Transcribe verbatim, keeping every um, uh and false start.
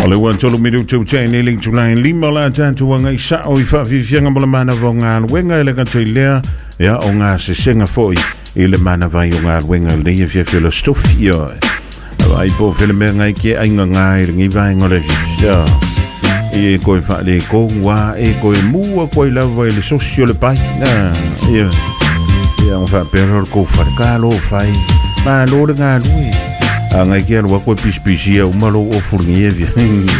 Ole wan tolu miru tu chane link to line lima la tantu wanga isa o ifa fianga mala mana vonga wenga ele kan tele ya onga se senga foi ile mana va yonga wenga le ye fia fia stof yo ai po fele me ngai ke ai ngai ngi va ngole ya e ko fa le ko wa e ko mu ko la va le socio le pai na ya ya on fa pero ko fa calo fai ma lo nga lui ngai ke lo ko pis pisia o malo o furnie via